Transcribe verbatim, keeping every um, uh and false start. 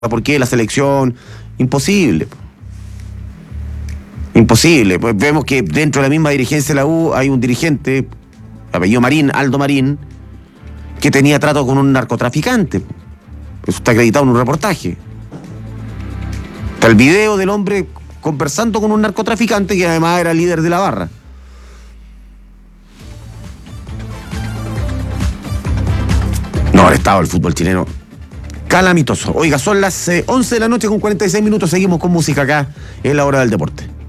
¿Por qué la selección? Imposible. Imposible. Pues vemos que dentro de la misma dirigencia de la U hay un dirigente, apellido Marín, Aldo Marín, que tenía trato con un narcotraficante. Eso está acreditado en un reportaje. Está el video del hombre conversando con un narcotraficante que además era líder de la barra. No, el estado del fútbol chileno calamitoso. Oiga, son las eh, once de la noche con cuarenta y seis minutos. Seguimos con música acá en la hora del deporte.